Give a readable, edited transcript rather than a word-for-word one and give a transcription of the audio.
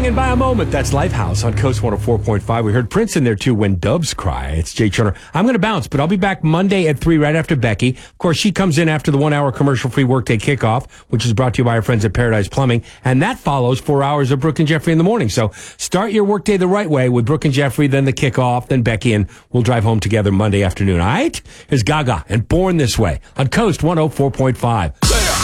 Hanging by a moment. That's Lifehouse on Coast 104.5. We heard Prince in there, too, When Doves Cry. It's Jay Turner. I'm going to bounce, but I'll be back Monday at 3 right after Becky. Of course, she comes in after the 1-hour commercial-free workday kickoff, which is brought to you by our friends at Paradise Plumbing. And that follows 4 hours of Brooke and Jeffrey in the morning. So start your workday the right way with Brooke and Jeffrey, then the kickoff, then Becky, and we'll drive home together Monday afternoon. All right? Here's Gaga and Born This Way on Coast 104.5.